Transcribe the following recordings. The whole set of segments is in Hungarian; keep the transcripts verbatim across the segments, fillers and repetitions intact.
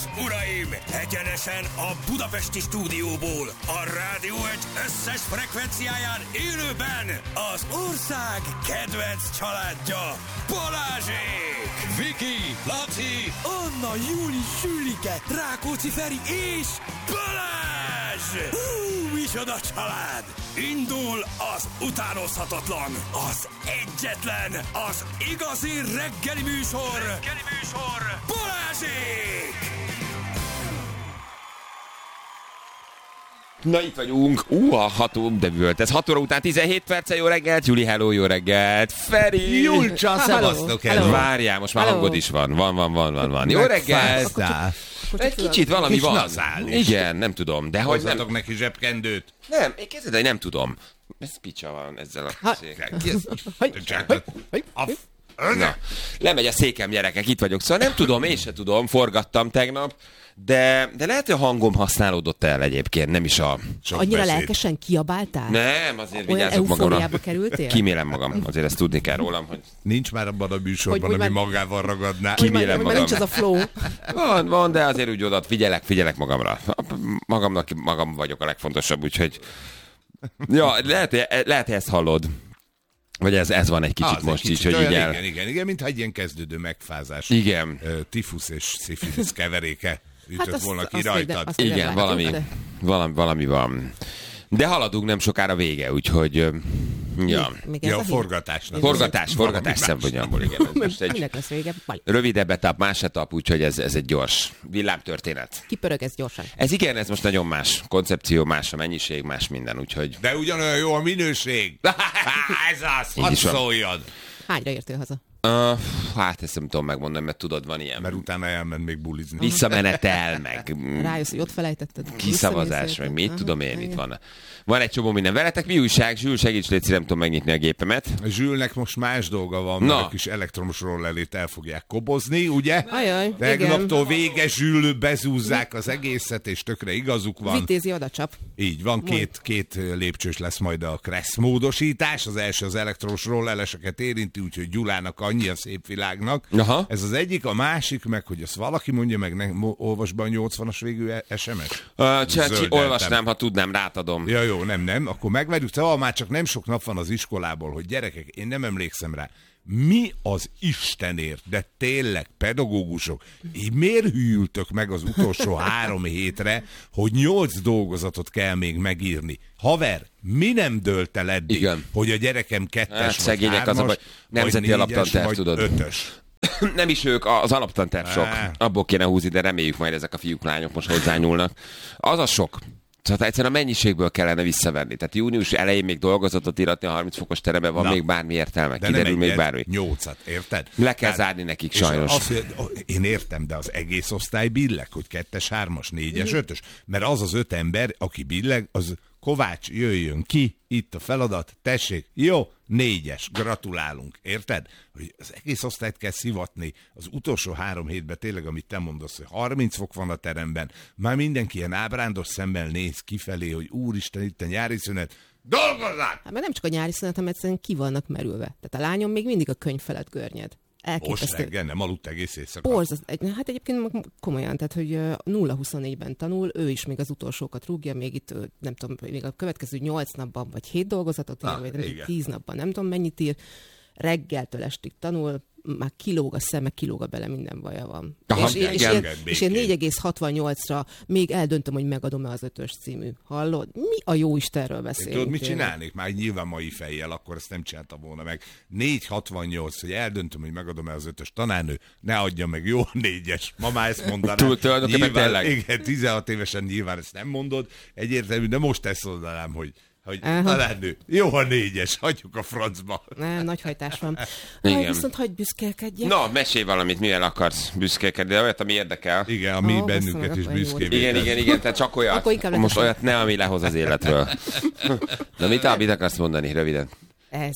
és uraim, egyenesen a budapesti stúdióból, a Rádió egy összes frekvenciáján élőben az ország kedvenc családja, Balázsék! Viki, Laci, Anna, Júli, Sülike, Rákóczi Feri és Balázs! Hú, micsoda család! Indul az utánozhatatlan, az egyetlen, az igazi reggeli műsor, reggeli műsor, Balázsék! Na itt vagyunk, ú, a hatunk, de volt. Ez hat óra után tizenhét perce, jó reggelt, Júli, hello, jó reggelt, Feri! Julcsa, szevasztok, hello! Várjál, most már hangod is van, van, van, van, van, van. Jó reggelt! Egy kicsit valami van. Nazális. Igen, nem tudom, de hogy nem... Hozzatok neki zsebkendőt. Nem, én kezded, hogy nem tudom. Ez picsa van ezzel a székkel. Na, lemegy a székem, gyerekek, itt vagyok. Szóval nem tudom, én se tudom, forgattam tegnap, de, de lehet, hogy a hangom használódott el egyébként, nem is a... Annyira beszéd. Lelkesen kiabáltál? Nem, azért olyan vigyázok magamra. Eufóriába kerültél? Kímélem magam, azért ezt tudni kell rólam, hogy... Nincs már abban a műsorban, hogy, hogy ami már... magával ragadná. Kímélem magam. Nincs az a flow. Van, van, de azért úgy oda figyelek, figyelek magamra. Magamnak magam vagyok a legfontosabb, úgyhogy... Ja, lehet, lehet, hogy ezt hallod. Vagy ez, ez van egy kicsit az most egy kicsit, így, hogy olyan, igen. Igen, igen, igen, mintha egy ilyen kezdődő megfázás. Igen. Tifusz és szifilisz keveréke ütött hát azt, volna ki azt rajtad. Azt igen, valami, de... valami, valami van. De haladunk, nem sokára vége, úgyhogy... Ja, még, még ja a forgatásnak. Forgatás, forgatás szempontjából, igen. Most egy lesz vége. rövidebb etap, más etap, úgyhogy ez, ez egy gyors villámtörténet. Kipörög ez gyorsan. Ez igen, ez most nagyon más. Koncepció más, a mennyiség más, minden, úgyhogy... De ugyanolyan jó a minőség. Ez az, hadd szóljad. Hányra értél haza? Uh, hát ezt nem tudom megmondani, mert tudod, van ilyen... Mert utána elment még bulizni. Visszamenetel, meg... Rájössz, hogy ott felejtetted. Kiszavazás, meg mit tudom én, itt van. Van egy csomó minden. Veletek mi újság? Zsül, segíts, légy, nem tudom megnyitni a gépemet. Zsülnek most más dolga van, mert a kis elektromos rollerét el fogják kobozni, ugye? Ajaj, tegnaptól vége, Zsül, bezúzzák az egészet, és tökre igazuk van. Vitézi odacsap. Így van, két, két lépcsős lesz majd a Kressz módosítás. Az első az elektromos rollereseket érinti, úgyhogy Gyulának annyi a szép világnak. Aha. Ez az egyik, a másik meg, hogy azt valaki mondja meg, ne, olvas be a nyolcvanas végű es em es? Uh, Csácsi, olvasnám, ha tudnám, rátadom. Ja, jó, nem, nem, akkor megvárjuk. Szóval már csak nem sok nap van az iskolából, hogy gyerekek, én nem emlékszem rá. Mi az Istenért, de tényleg, pedagógusok, így miért hűltök meg az utolsó három hétre, hogy nyolc dolgozatot kell még megírni? Haver, mi nem dőlt el eddig, igen, hogy a gyerekem kettes hát, vagy szegények hármas, azok, vagy nemzeti alaptanterv, tudod. Ötös. Nem is ők, az alaptanterv sok. Abból kéne húzni, de reméljük majd ezek a fiúk, lányok most hozzányúlnak. Az a sok. Szóval egyszerűen a mennyiségből kellene visszavenni. Tehát június elején még dolgozatot íratni a harminc fokos teremben, van. Na, még bármi értelme. De kiderül még egyet, bármi. nyolcat, érted? Le kell Tehát, zárni nekik sajnos. Az, én értem, de az egész osztály billeg, hogy kettes, hármas, négyes, ötös. Mert az az öt ember, aki billeg, az Kovács, jöjjön ki, itt a feladat, tessék, jó, négyes, gratulálunk, érted? Hogy az egész osztályt kell szivatni, az utolsó három hétben tényleg, amit te mondasz, hogy harminc fok van a teremben, már mindenki ilyen ábrándos szemmel néz kifelé, hogy úristen, itt a nyári szünet, dolgozzák! Hát mert nem csak a nyári szünet, hanem egyszerűen ki vannak merülve. Tehát a lányom még mindig a könyv felett görnyed. Most reggel nem aludt egész éjszaka. Borzas, hát egyébként komolyan, tehát hogy nulla huszonnégyben tanul, ő is még az utolsókat rúgja, még itt nem tudom, még a következő nyolc napban, vagy hét dolgozatot ír, ah, vagy nem, tíz napban, nem tudom mennyit ír, reggeltől estig tanul, már kilóg a szeme, kilóg a bele, minden baja van. Aha, és, és, én, és én négy egész hatvannyolcra még eldöntöm, hogy megadom-e az ötös című. Hallod? Mi a jó Istenről beszélünk? Tudod, mit csinálnék? Már nyilván mai fejjel, akkor ezt nem csinálta volna meg. négy hatvannyolc, hogy eldöntöm, hogy megadom-e az ötös tanárnő, ne adja meg, jó a négyes. Ma már ezt mondanám. Nyilván, igen, tizenhat évesen nyilván ezt nem mondod. Egyértelmű, de most ezt mondanám, hogy hogy tanárnő, jó a négyes, hagyjuk a francba. Nem, nagy hajtás van. Igen. Aj, viszont hagyj büszkélkedjek. Na, mesélj valamit, mivel akarsz büszkélkedni, de olyat, ami érdekel. Igen, ami oh, bennünket is büszkévé. Igen, igen, igen, tehát csak olyat. Most olyat ne, ami lehoz az életről. De mit, amit akarsz mondani, röviden? Ez.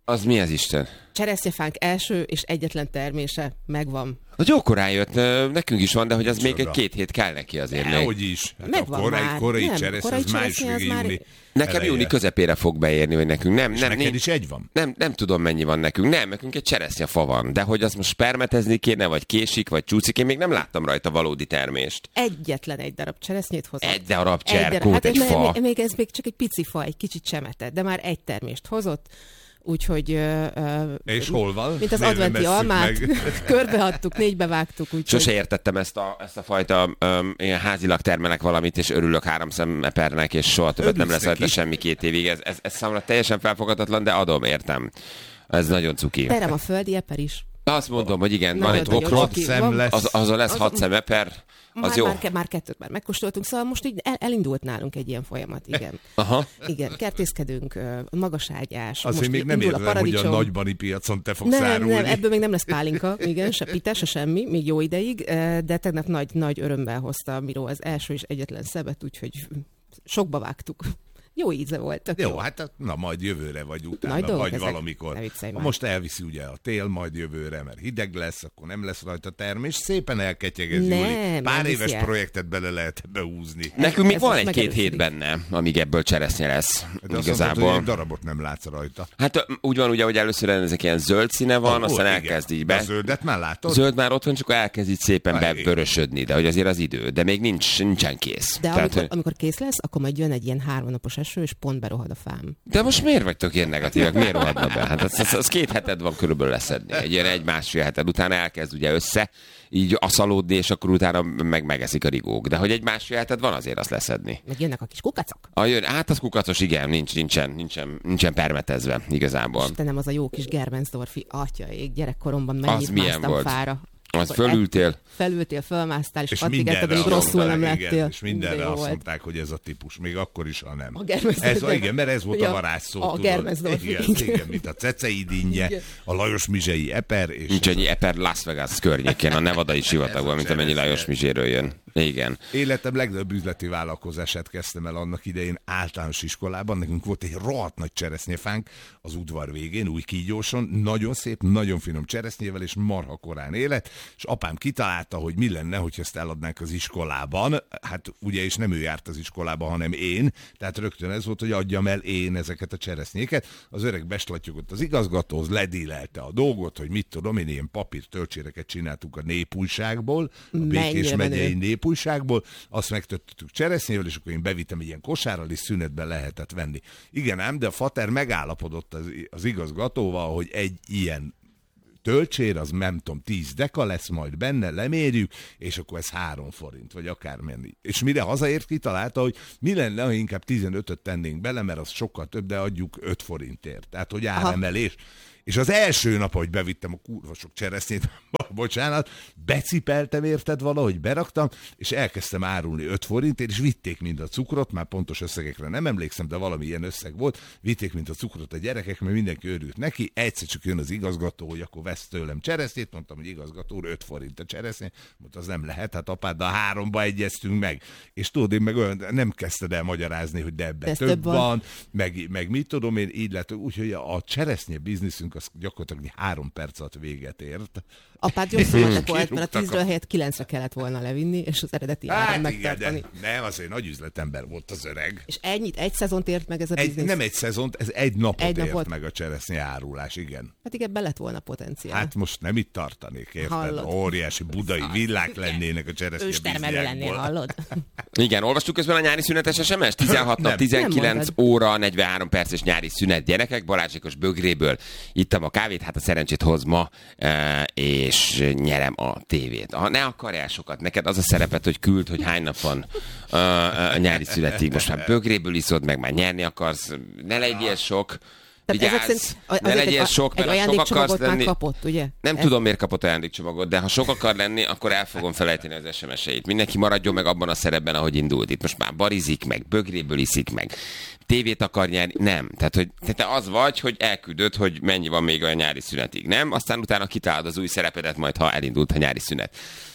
Az mi az Isten? Cseresznyefánk első és egyetlen termése megvan. Az jókorán jött, nekünk is van, de hogy az Csoda. Még egy két hét kell neki azért. De, hogy is. Hát megvan a korai, már. korai nem, cseresznye, korai az május végé júni. Nekem elejére. júni közepére fog beérni, vagy nekünk. Nem, És nem, neked nincs, is egy van? Nem, nem tudom, mennyi van nekünk. Nem, nekünk egy cseresznyefa van. De hogy azt most permetezni kéne, vagy késik, vagy csúszik, én még nem láttam rajta valódi termést. Egyetlen egy darab cseresznyét hozott. Egy darab cserkót, hát egy ez fa. Még, még ez még csak egy pici fa, egy kicsit csemetett, de már egy termést hozott. Úgyhogy... Uh, És hol van? Mint az Miért nem adventi esszük almát, meg? körbeadtuk, négybe vágtuk. Úgy, Sose értettem ezt a, ezt a fajta, um, ilyen házilag termelek valamit, és örülök három szemepernek, és soha többet nem lesz rajta semmi két évig. Ez, ez, ez számomra teljesen felfogadatlan, de adom, értem. Ez nagyon cuki. Terem a földi eper is. Azt mondom, hogy igen, Na, van egy nagyon okrot, Hat szem lesz. az, azon lesz Az- hat szemeper, az Már, jó. már, ke- már kettőt már megkóstoltunk, szóval most így el, elindult nálunk egy ilyen folyamat, igen. Aha. Igen, kertészkedünk, ö, magaságyás. Azért most még nem indul a értem, hogy a paradicsom. nagybani piacon te fogsz Nem, árulni. nem, ebből még nem lesz pálinka, igen, se pite, se semmi, még jó ideig, ö, de tegnap nagy, nagy örömmel hozta a Miró az első és egyetlen szebet, úgyhogy sokba vágtuk. Jó íze volt. tök Jó, hát na majd jövőre, vagy utána, Nagy dolgok vagy ezek. valamikor. Ne viccelj Ha már. most elviszi ugye a tél, majd jövőre, mert hideg lesz, akkor nem lesz rajta termés. Szépen elketyegez, Nem, Júli. nem Pár viszi éves el. projektet bele lehet behúzni. Nekünk még Ez van most egy-két hét megerősödik. benne, amíg ebből cseresznye lesz. De azt mondtad, Igazából. hogy egy darabot nem látsz rajta. Hát ö, úgy van ugye, hogy először ezek ilyen zöld színe van, Ó, aztán igen. elkezd így A be. zöldet már látod? Zöld már ott van, csak akkor elkezd így szépen Már bevörösödni, de hogy azért az idő, de még nincs, nincsen kész. De Tehát, amikor, hogy- amikor kész lesz, akkor majd jön egy ilyen háromnapos eső, és pont berohad a fám. De most miért vagytok ilyen negatívak? Miért rohadna be? Hát az, az, az két heted van körülbelül leszedni. Egy ilyen egy-másfél heted utána elkezd ugye össze, így aszalódni, és akkor utána meg megeszik a rigók. De hogy egy másfél heted van, azért azt leszedni. Meg jönnek a kis kukacok. A jön, hát az kukacos, igen, nincs, nincsen, nincsen, nincsen permetezve igazából. Istenem, az a jó kis Germensdorfi atyaik, gyerekkoromban Az mennyit milyen másztam volt? fára. Az Akkor fölültél? ettél, Felültél, fölmásztál, és, És pattligetted, mindenre hogy azt rosszul nem mondták, lettél. igen, és mindenre De jó azt volt. mondták, hogy ez a típus, még akkor is, ha nem. A Germensdorfi. Ez, igen, mert ez volt Ja, a varázsszó. a tudod. Germensdorfi, Igen, igen. igen, mint a Cecei dinnye, Igen. a Lajos Mizsei eper, és Nincs annyi eper Las Vegas környékén, a nevadai sivatagban, mint amennyi Lajos Mizséről jön. Igen. életem legnagyobb üzleti vállalkozását kezdtem el annak idején általános iskolában. Nekünk volt egy rohadt nagy cseresznyefánk az udvar végén, új kígyóson, nagyon szép, nagyon finom cseresznyével, és marha korán élet, és apám kitalálta, hogy mi lenne, hogyha ezt eladnánk az iskolában. Hát ugye, és nem ő járt az iskolába, hanem én, tehát rögtön ez volt, hogy adjam el én ezeket a cseresznyéket. Az öreg beslatyogott az igazgatóhoz, ledílelte a dolgot, hogy mit tudom, én ilyen papír töltséreket csináltuk a Népújságból, a Békés Mennyire megyei menő. Népújságból, azt megtöttük cseresznyével, és akkor én bevittem egy ilyen kosárral, és szünetben lehetett venni. Igen ám, de a fater megállapodott az, az igazgatóval, hogy egy ilyen töltsér, az nem tudom, tíz deka lesz majd benne, lemérjük, és akkor ez három forint, vagy akármennyi. És mire hazaért, kitalálta, hogy mi lenne, ha inkább tizenötöt tennénk bele, mert az sokkal több, de adjuk öt forintért. Tehát, hogy áremelés. És az első nap, hogy bevittem a kurva sok cseresznyét, bocsánat, becipeltem érted valahogy, beraktam, és elkezdtem árulni öt forintért, és vitték mind a cukrot, már pontos összegekre nem emlékszem, de valami ilyen összeg volt, vitték mind a cukrot a gyerekek, mert mindenki örült neki, egyszer csak jön az igazgató, hogy akkor vesz tőlem cseresznyét, mondtam, hogy igazgató úr, öt forint a cseresznye, mondta, az nem lehet, hát apáddal háromba egyeztünk meg. És tudod, én meg olyan, nem kezdted el magyarázni, hogy de ebben Ez több, több van, van. van, meg, meg mit tudom én, így lett, úgyhogy a cseresznye bizniszünk az gyakorlatilag három perc alatt véget ért. Apád jó szóval volt, mert a Kirúgtak tízről a- helyett kilencre kellett volna levinni, és az eredeti áron Hát igen, megtartani. de nem, azért nagy üzletember volt az öreg. És ennyit, egy szezont ért meg ez a Egy, biznisz. nem egy szezont, ez egy napot Egy ért napot. meg a cseresznye árulás, igen. Hát igen, be lett volna potenciál. Hát most nem itt tartanék, érted? Hallod. Óriási budai villák lennének a cseresznye Őstermelő lennél, bizniákból. hallod? Igen, olvastuk közben a nyári szünetes es em es? tizenhat nap, Nem. tizenkilenc Nem óra, negyvenhárom perces nyári szünet gyerekek. Balázsékos bögréből ittam a kávét, hát a szerencsét hoz ma, eh, és nyerem a tévét. Ha ne akarjál sokat, neked az a szerepet, hogy küld, hogy hány nap van eh, a nyári szünetig. Most már bögréből iszod, meg már nyerni akarsz. Ne legyél sok. Tehát ezek Vigyázz, szerint ne azért egy, legyél sok, egy mert ha sok akarsz ajándékcsomagot már lenni... kapott, ugye? Nem Ez- tudom, miért kapott ajándékcsomagot, de ha sok akar lenni, akkor el fogom felejteni az es em es-eit. Mindenki maradjon meg abban a szerepben, ahogy indult. Itt most már barizik, meg bögréből iszik, meg tévét akar nyerni. Nem. Tehát, hogy te az vagy, hogy elküldöd, hogy mennyi van még a nyári szünetig. Nem? Aztán utána kitálod az új szerepedet majd, ha elindult a nyári szünet.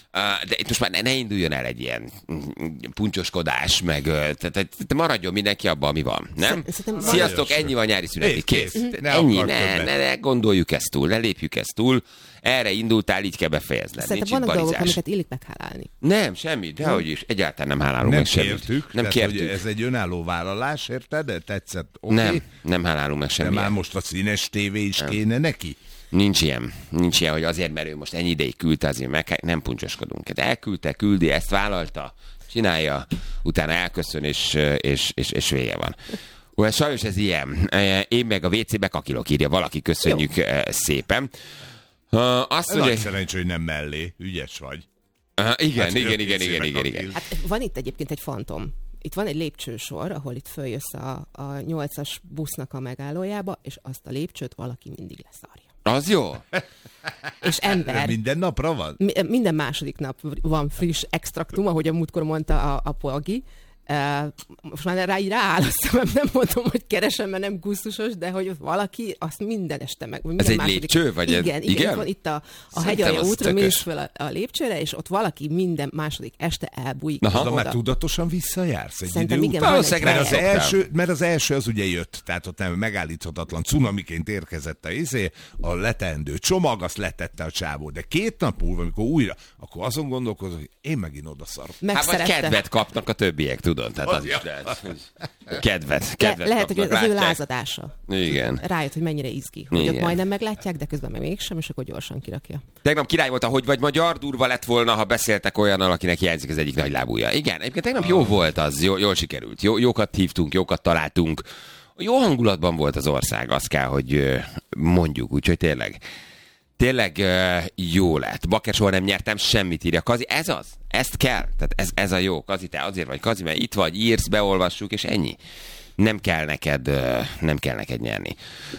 de itt most már ne, ne induljon el egy ilyen puncsoskodás, meg tehát maradjon mindenki abban, ami van, nem? Sziasztok, ennyi van nyári szünetig, kész. Ennyi, ne, ne, ne gondoljuk ezt túl, ne lépjük ezt túl. Erre indultál, így kell befejezni. Szerintem vannak dolgok, amiket illik meghálálni. Nem, semmi, dehogy is. Egyáltalán nem hálálunk nem meg semmit. Kértük, nem tehát, kértük. Ez egy önálló vállalás, érted? Tetszett? Okay. Nem, nem hálálunk meg semmit. De már most a színes tévé is nem. Kéne neki? Nincs ilyen. Nincs ilyen, hogy azért, mert ő most ennyi ideig küldte, azért meg nem puncsoskodunk. Hát elküldte, küldi, ezt vállalta, csinálja, utána elköszön, és, és, és, és vége van. Olyan sajnos ez ilyen. Én meg a vé cébe kakilok, írja valaki, köszönjük Jó. szépen. Uh, azt mondja, nagy szerencsé, hogy nem mellé, ügyes vagy. Uh, igen, hát, igen, igen, igen, igen, igen. Hát van itt egyébként egy fantom. Itt van egy lépcsősor, ahol itt följössz a, a nyolcas busznak a megállójába, és azt a lépcsőt valaki mindig leszarja. Az jó. És ember. Minden napra van? Mi, minden második nap van friss extraktum, ahogy a múltkor mondta a, a Polgi. Uh, most már rá így rááll a szemem, nem mondom, hogy keresem, mert nem gusztusos, de hogy valaki azt minden este meg. Minden ez egy második... lépcső? Vagy igen, ez... igen, igen? Itt van itt a, a hegyalja útra, mész fel a, a lépcsőre, és ott valaki minden második este elbújik. Aha, már tudatosan visszajársz egy Szerintem idő igen, után? egy mert, az első, mert az első az ugye jött, tehát ott nem megállíthatatlan cunamiként érkezett a izé, a leteendő csomag, azt letette a csávó, de két nap múlva, amikor újra, akkor azon gondolkozom, hogy én megint odaszarok. Hát vagy kedvet kapnak a többiek, tudod, tehát az is lehet. Kedvet, kedvet Le, lehet, hogy az ő lázadása. Igen. Rájött, hogy mennyire izgi. Hogy Igen. ott majdnem meglátják, de közben meg mégsem, és akkor gyorsan kirakja. Tegnap király volt, ahogy vagy magyar, durva lett volna, ha beszéltek olyannal, akinek hiányzik az egyik nagy lábúja. Igen, egyébként tegnap jó volt az, jó, jól sikerült. Jó, jókat hívtunk, jókat találtunk. Jó hangulatban volt az ország, azt kell, hogy mondjuk, úgyhogy tényleg. Tényleg jó lett. Bakker soha nem nyertem, semmit írja. Kazi, ez az? Ezt kell? Tehát ez, ez a jó. Kazi, te azért vagy Kazi, mert itt vagy, írsz, beolvassuk, és ennyi. Nem kell neked, nem kell neked nyerni.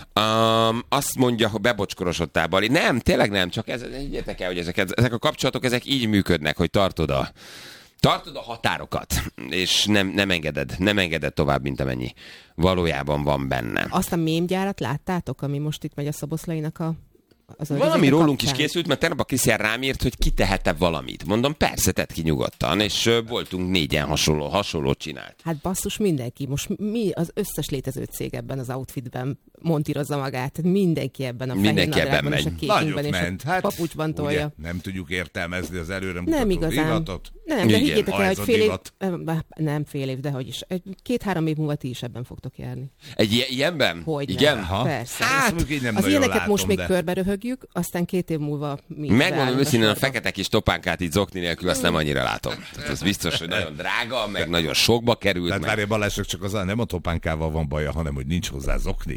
Um, azt mondja, hogy bebocskorosodtál, Bali. Nem, tényleg nem, csak ez, egyetek el, hogy ezek, ezek a kapcsolatok, ezek így működnek, hogy tartod a, tartod a határokat, és nem, nem engeded, nem engeded tovább, mint amennyi valójában van benne. Azt a mémgyárat láttátok, ami most itt megy a Szoboszlainak a valami rólunk is készült, mert tegnap a Krisztián rám írt, hogy ki tehette valamit. Mondom, persze, tedd ki nyugodtan, és uh, voltunk négyen hasonló, hasonlót csinált. Hát basszus, mindenki. Most mi az összes létező cég ebben az outfitben montírozza magát. Mindenki ebben a fehér nadrágban és a kékünkben és ment. a papucsban tolja. Ugye, nem tudjuk értelmezni az előre mutató nem igazán. Divatot. Nem, de higgyétek el, hogy fél év... Nem fél év, de hogy is. Két-három év múlva ti is ebben fogtok járni. Egy ilyen, ilyenben? Hogy igen? Nem. Persze. Hát, nem az ilyeneket látom, most még de... körbe röhögjük, aztán két év múlva mi. Megmondom őszintén, a fekete kis topánkát így zokni nélkül, azt nem annyira látom. Tehát az biztos, hogy nagyon drága, meg nagyon sokba került. Tehát meg... várj, Balázsnak csak az nem a topánkával van baja, hanem hogy nincs hozzá zokni.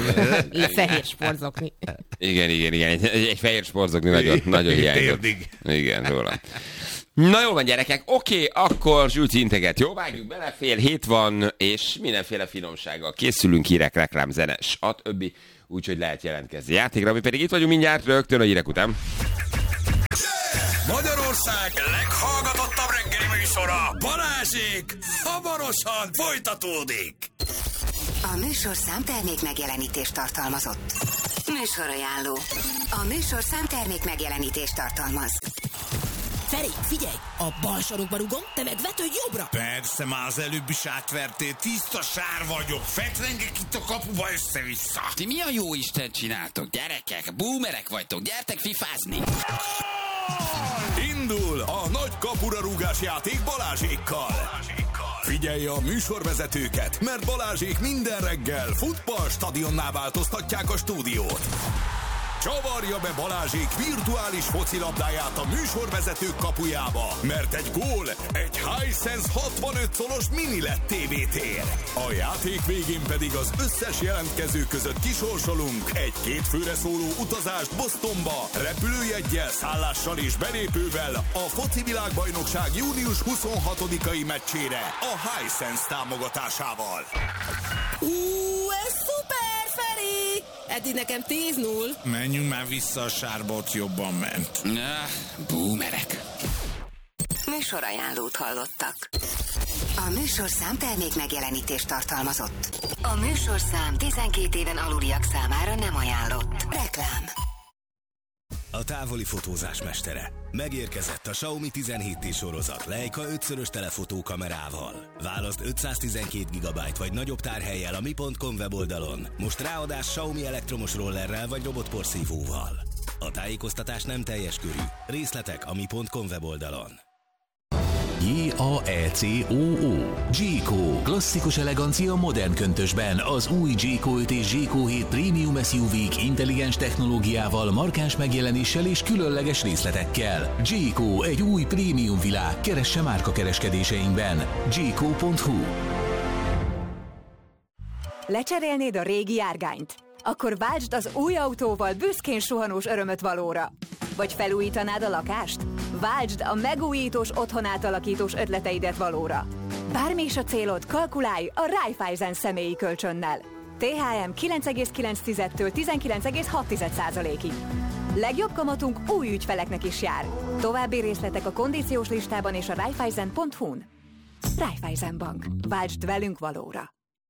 Fehér sportzokni. Igen, igen, igen. Egy, egy fehér sportzokni nagyon, nagyon hiányzott. Igen, róla. Na jól van, gyerekek, oké, akkor Zsülci integet, jó? Vágjuk bele, fél hét van, és mindenféle finomsággal készülünk, hírek, reklám, zene, a többi, úgyhogy lehet jelentkezni játékra, mi pedig itt vagyunk mindjárt rögtön a hírek után. Magyarország leghallgatottabb reggeli műsora, Balázsék, hamarosan folytatódik. A műsorszám termék megjelenítést tartalmazott. Műsorajánló. A műsorszám termék megjelenítést tartalmaz. Feri, figyelj! A bal sarokba rugom, te meg vetődj jobbra! Persze, már az előbb is átvertél, tiszta sár vagyok, fetrengek itt a kapuba össze-vissza. Ti mi a jó Isten csináltok, gyerekek? Boomerek vagytok, gyertek fifázni! Indul a nagy kapura rúgás játék Balázsékkal. Figyelj a műsorvezetőket, mert Balázsék minden reggel futballstadionná változtatják a stúdiót. Csavarja be Balázsék virtuális focilabdáját a műsorvezetők kapujába, mert egy gól egy Hisense hatvanöt szolos mini led té vé tér. A játék végén pedig az összes jelentkező között kisorsolunk egy két főre szóló utazást Bostonba, repülőjeggyel, szállással és belépővel a foci világbajnokság június huszonhatodikai meccsére a Hisense támogatásával. Ú, ez szuper, Feri! Eddig nekem tíz null. Menjünk már vissza a sárba, ott jobban ment. Na, boomerek. Műsorajánlót hallottak. A műsorszám termék megjelenítést tartalmazott. A műsorszám tizenkét éven aluliak számára nem ajánlott. Reklám. a távoli fotózás mestere. Megérkezett a Xiaomi tizenhét T sorozat Leica ötszörös telefotó kamerával. Válaszd ötszáztizenkét gigabyte vagy nagyobb tárhellyel a mi pont com weboldalon. Most ráadás Xiaomi elektromos rollerrel vagy robotporszívóval. A tájékoztatás nem teljes körű. Részletek a mi pont com weboldalon. J A E C O O Jayco. Klasszikus elegancia modern köntösben az új Jayco öt és Jayco hét Premium es u vé-k intelligens technológiával, markáns megjelenéssel és különleges részletekkel. Jayco, egy új prémium világ. Keresse márka kereskedéseinkben. jayco pont hu. Lecserélnéd a régi járgányt? Akkor váltsd az új autóval büszkén suhanós örömöt valóra. Vagy felújítanád a lakást? Váltsd a megújítós, otthonátalakítós ötleteidet valóra. Bármi is a célod, kalkulálj a Raiffeisen személyi kölcsönnel. té há em kilenc egész kilenc-től tizenkilenc egész hat százalékig. Legjobb kamatunk új ügyfeleknek is jár. További részletek a kondíciós listában és a raiffeisen pont hu-n. Raiffeisen Bank. Váltsd velünk valóra.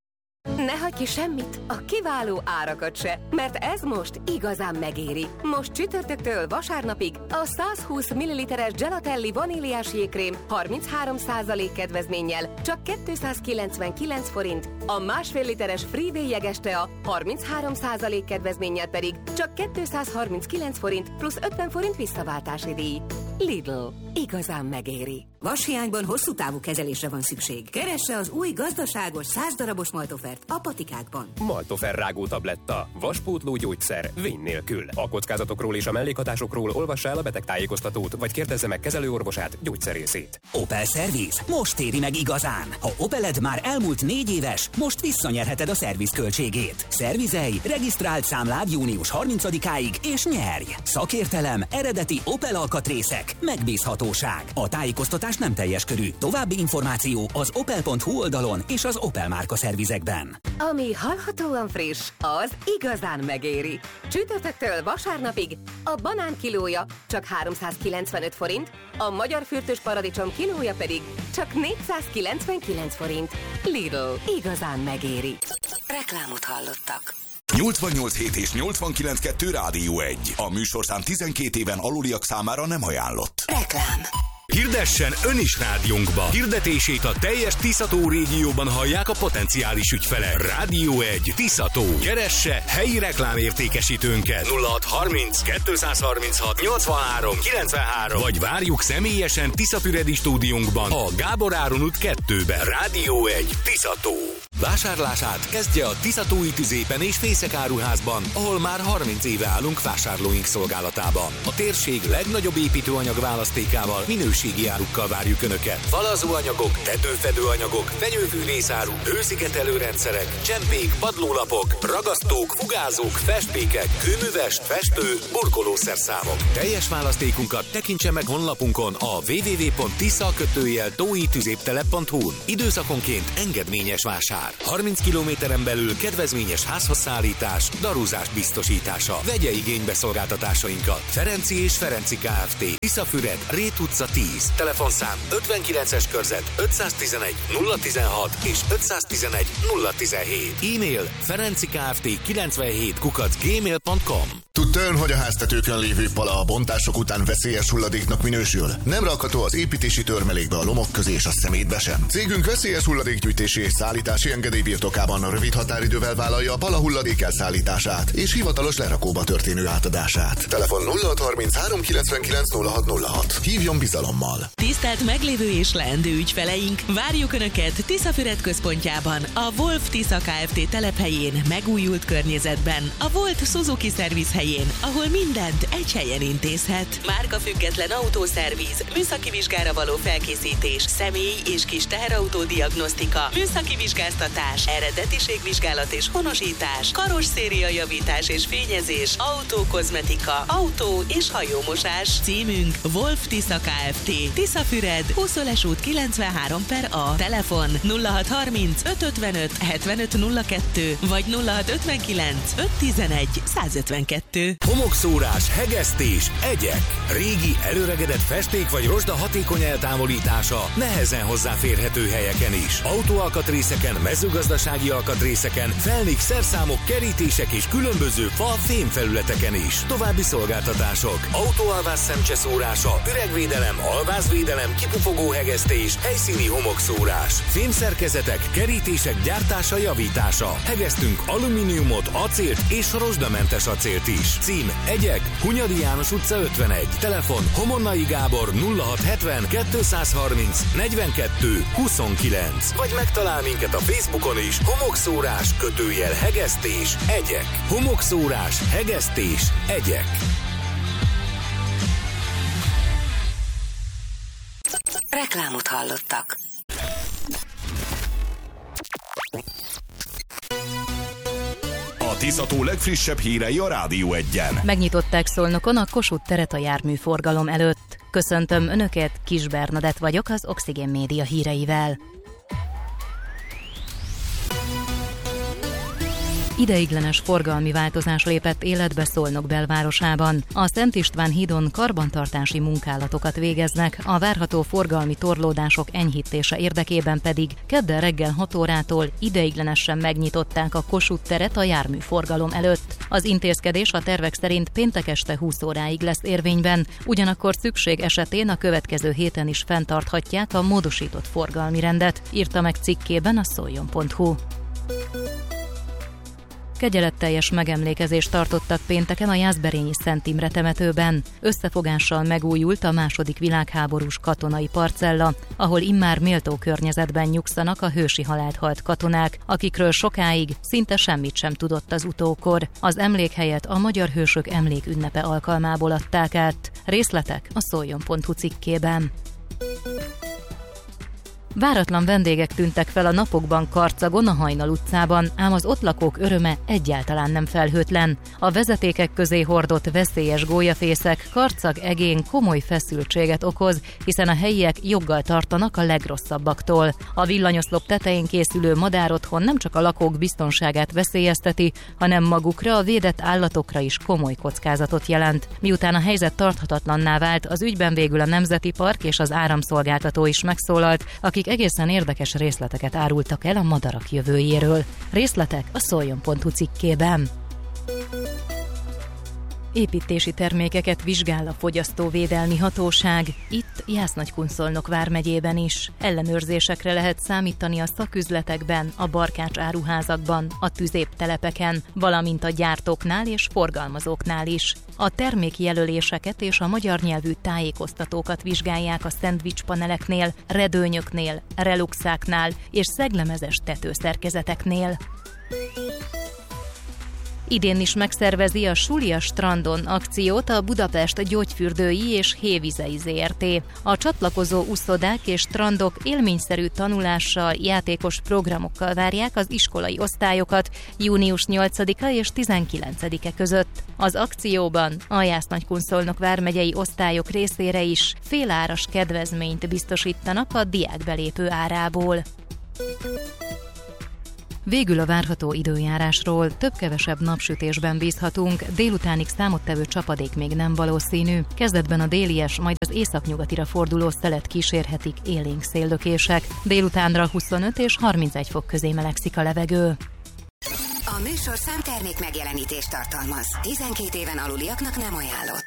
Ne hagyj ki semmit, a kiváló árakat se, mert ez most igazán megéri. Most csütörtöktől vasárnapig a százhúsz milliliteres Gelatelli vaníliás jégkrém harminchárom százalék kedvezménnyel csak kétszázkilencvenkilenc forint, a másfél literes Freeway jeges tea harminchárom százalék kedvezménnyel pedig csak kétszázharminckilenc forint plusz ötven forint visszaváltási díj. Lidl. Igazán megéri. Vashiányban hosszú távú kezelésre van szükség. Keresse az új gazdaságos száz darabos Maltofert a patikákban. Maltofer rágó tabletta. Vaspótló gyógyszer. Vény nélkül. A kockázatokról és a mellékhatásokról olvassa el a betegtájékoztatót, vagy kérdezze meg kezelőorvosát, gyógyszerészét. Opel Service. Most éri meg igazán. Ha Opeled már elmúlt négy éves, most visszanyerheted a szerviz költségét. Szervizelj, regisztrált számlád június harmincadikáig, és nyerj! Szakértelem, eredeti Opel alkatrészek, megbízhatóság. A tájékoztatás nem teljes körű. További információ az opel pont hu oldalon és az Opel márka szervizekben. Ami hallhatóan friss, az igazán megéri. Csütörtöktől vasárnapig a banán kilója csak háromszázkilencvenöt forint, a magyar fürtös paradicsom kilója pedig csak négyszázkilencvenkilenc forint. Lidl. Igazán megéri. Reklámot hallottak. nyolcvannyolc hét és nyolcvankilenc kettő Rádió egy. A műsorszám tizenkét éven aluliak számára nem ajánlott. Reklám. Hirdessen ön is rádiónkba. Hirdetését a teljes Tiszató régióban hallják a potenciális ügyfelek. Rádió egy Tiszató. Keresse helyi reklámértékesítőnket nulla hat harminc kettőszázharminchat nyolcvanhárom kilencvenhárom vagy várjuk személyesen Tiszafüredi stúdiónkban a Gábor Áron út kettőben. Rádió egy Tiszató. Vásárlását kezdje a Tiszatói Tüzépen és Fészek áruházban, ahol már harminc éve állunk vásárlóink szolgálatába. A térség legnagyobb építőanyag választékával, minőségi árukkal várjuk Önöket. Falazóanyagok, tetőfedőanyagok, fenyőfűrészáru, hőszigetelőrendszerek, csempék, padlólapok, ragasztók, fugázók, festmékek, kőműves, festő, burkolószerszámok. Teljes választékunkat tekintse meg honlapunkon a double-u double-u double-u pont tisza kötőjel tói tüzéptelep pont hu-n. Időszakonként engedményes vásár. harminc kilométeren belül kedvezményes házhozszállítás, darúzás biztosítása. Vegye igénybe szolgáltatásainkat. Ferenci és Ferenci Kft. Tiszafüred, Rét utca tíz. Telefonszám ötvenkilences körzet ötszáztizenegy nulla tizenhat és ötszáztizenegy nulla tizenhét. E-mail ferencikft kilencvenhét kukac gmail pont com. Tudta ön, hogy a háztetőkön lévő pala a bontások után veszélyes hulladéknak minősül? Nem rakható az építési törmelékbe, a lomok közé és a szemétbe sem. Cégünk veszélyes hulladékgyűjtési és szállítási engedély birtokában a rövid határidővel vállalja a pala hulladék elszállítását és hivatalos lerakóba történő átadását. Telefon nulla hat harminchárom kilencvenkilenc nulla hat nulla hat. Hívjon bizalommal! Tisztelt meglévő és leendő ügyfeleink! Várjuk Önöket Tiszafüred központjában, a Wolf Tisza Kft. Telephelyén, megújult környezetben, a Volt Suzuki Service helyén, ahol mindent egy helyen intézhet. Márka független autószerviz, műszaki vizsgára való felkészítés, személy és kis teherautó diagnosztika, műszaki vizsgáztatás, eredetiségvizsgálat és honosítás, karosszéria javítás és fényezés, autókozmetika, autó és hajómosás. Címünk Wolf Tisza Kft. Tiszafüred, Húszöles út kilencvenhárom per A. Telefon nulla hat harminc öt ötvenöt hetvenöt nulla kettő vagy nulla hat ötvenkilenc öt tizenegy százötvenkettő. kettő. Homokszórás, hegesztés, egyek. Régi, előregedett festék vagy rozsda hatékony eltávolítása nehezen hozzáférhető helyeken is. Autóalkatrészeken, mezőgazdasági alkatrészeken, felnik, szerszámok, kerítések és különböző fa, fémfelületeken is. További szolgáltatások. Autóalvás szemcseszórása, üregvédelem, alvázvédelem, kipufogó hegesztés, helyszíni homokszórás. Fémszerkezetek, kerítések gyártása, javítása. Hegesztünk alumíniumot, acélt és rozsdamentes acélt is. Cím: Egyek, Hunyadi János utca ötvenegy. Telefon: Homonnai Gábor nulla hat hetven kétszázharminc negyvenkettő huszonkilenc. Vagy megtalál minket a Facebookon is. Homokszórás, kötőjel hegesztés, egyek. Homokszórás, hegesztés, egyek. Reklámot hallottak. A Tiszató legfrissebb hírei a Rádió Egyen. Megnyitották Szolnokon a Kossuth teret a járműforgalom előtt. Köszöntöm Önöket, Kis Bernadett vagyok az Oxigén Média híreivel. Ideiglenes forgalmi változás lépett életbe Szolnok belvárosában. A Szent István hídon karbantartási munkálatokat végeznek, a várható forgalmi torlódások enyhítése érdekében pedig kedden reggel hat órától ideiglenesen megnyitották a Kossuth teret a járműforgalom előtt. Az intézkedés a tervek szerint péntek este húsz óráig lesz érvényben, ugyanakkor szükség esetén a következő héten is fenntarthatják a módosított forgalmi rendet, írta meg cikkében a szoljon pont hu. Kegyeletteljes megemlékezést tartottak pénteken a Jászberényi Szent Imre temetőben. Összefogással megújult a második világháborús katonai parcella, ahol immár méltó környezetben nyugszanak a hősi halált halt katonák, akikről sokáig szinte semmit sem tudott az utókor. Az emlékhelyet a Magyar Hősök Emlékünnepe alkalmából adták át. Részletek a szoljon pont hu cikkében. Váratlan vendégek tűntek fel a napokban Karcagon, a Hajnal utcában, ám az ott lakók öröme egyáltalán nem felhőtlen. A vezetékek közé hordott veszélyes gólyafészek Karcag egén komoly feszültséget okoz, hiszen a helyiek joggal tartanak a legrosszabbaktól. A villanyoszlop tetején készülő madárotthon nem csak a lakók biztonságát veszélyezteti, hanem magukra, a védett állatokra is komoly kockázatot jelent. Miután a helyzet tarthatatlanná vált, az ügyben végül a Nemzeti Park és az áramszolgáltató is megszólalt, akik egészen érdekes részleteket árultak el a madarak jövőjéről. Részletek a szoljon pont hu cikkében. Építési termékeket vizsgál a Fogyasztóvédelmi Hatóság, itt Jász-Nagykun-Szolnok vármegyében is. Ellenőrzésekre lehet számítani a szaküzletekben, a barkács áruházakban, a tüzéptelepeken, valamint a gyártóknál és forgalmazóknál is. A termékjelöléseket és a magyar nyelvű tájékoztatókat vizsgálják a szendvicspaneleknél, redőnyöknél, reluxáknál és szeglemezes tetőszerkezeteknél. Idén is megszervezi a Sulia strandon akciót a Budapest Gyógyfürdői és Hévizei zé er té. A csatlakozó úszodák és strandok élményszerű tanulással, játékos programokkal várják az iskolai osztályokat június nyolcadika és tizenkilencedike között. Az akcióban a Jász-Nagykun-Szolnok vármegyei osztályok részére is féláras kedvezményt biztosítanak a diákbelépő árából. Végül a várható időjárásról. Több-kevesebb napsütésben bízhatunk, délutánig számottevő csapadék még nem valószínű. Kezdetben a délies, majd az északnyugatira forduló szelet kísérhetik élénk széllökések. Délutánra huszonöt és harmincegy fok közé melegszik a levegő. A műsor számtermék megjelenítést tartalmaz. tizenkét éven aluliaknak nem ajánlott.